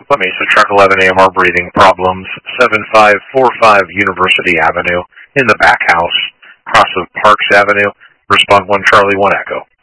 Let me, so truck 11 AMR breathing problems, 7545 University Avenue, in the back house, cross of Parks Avenue. Respond 1 Charlie 1 Echo.